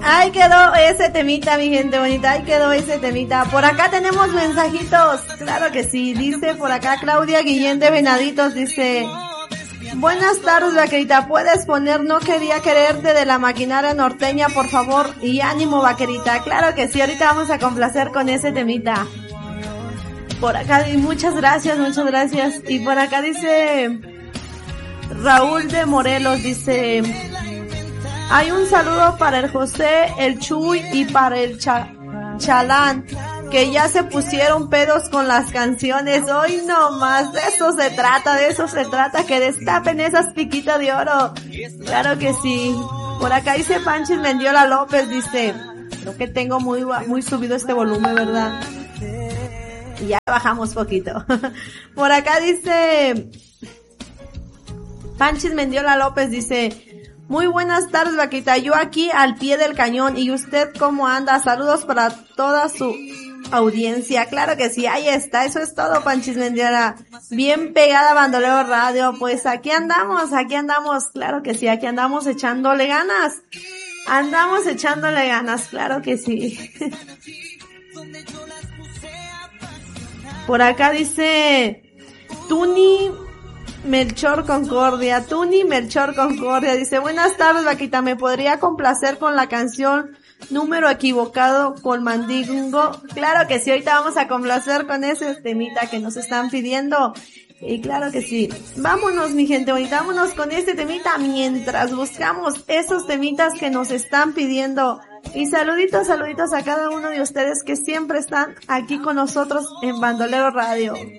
Ahí quedó ese temita, mi gente bonita, ahí quedó ese temita. Por acá tenemos mensajitos, claro que sí, dice por acá Claudia Guillén de Venaditos, dice, buenas tardes, vaquerita, puedes poner No quería quererte de la Maquinaria Norteña, por favor, y ánimo, vaquerita. Claro que sí, ahorita vamos a complacer con ese temita. Por acá, y muchas gracias, y por acá dice Raúl de Morelos, dice, hay un saludo para el José, el Chuy y para el Chalán, que ya se pusieron pedos con las canciones. Hoy no más, de eso se trata, que destapen esas piquitas de oro. Claro que sí. Por acá dice Panchis Mendiola López, dice, creo que tengo muy subido este volumen, ¿verdad? Y ya bajamos poquito. Por acá dice Panchis Mendiola López, dice, muy buenas tardes, vaquita, yo aquí al pie del cañón, y usted cómo anda, saludos para toda su audiencia. Claro que sí, ahí está, eso es todo, Panchis Mendiola, bien pegada a Bandolero Radio. Pues aquí andamos, claro que sí, aquí andamos echándole ganas, claro que sí. Por acá dice Tuni Melchor Concordia, dice, buenas tardes, vaquita, ¿me podría complacer con la canción Número Equivocado con Mandingo? Claro que sí, ahorita vamos a complacer con ese temita que nos están pidiendo, y claro que sí, vámonos, mi gente bonita, vámonos con este temita mientras buscamos esos temitas que nos están pidiendo. Y saluditos a cada uno de ustedes que siempre están aquí con nosotros en Bandolero Radio.